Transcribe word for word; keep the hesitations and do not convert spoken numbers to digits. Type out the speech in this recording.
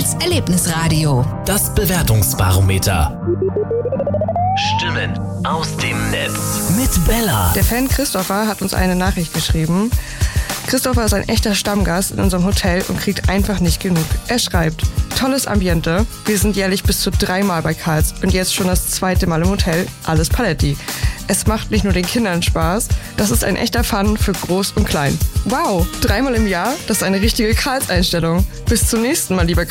Karls Erlebnisradio. Das Bewertungsbarometer. Stimmen aus dem Netz mit Bella. Der Fan Christopher hat uns eine Nachricht geschrieben. Christopher ist ein echter Stammgast in unserem Hotel und kriegt einfach nicht genug. Er schreibt: Tolles Ambiente. Wir sind jährlich bis zu dreimal bei Karls und jetzt schon das zweite Mal im Hotel. Alles Paletti. Es macht nicht nur den Kindern Spaß, das ist ein echter Fun für Groß und Klein. Wow, dreimal im Jahr? Das ist eine richtige Karls-Einstellung. Bis zum nächsten Mal, lieber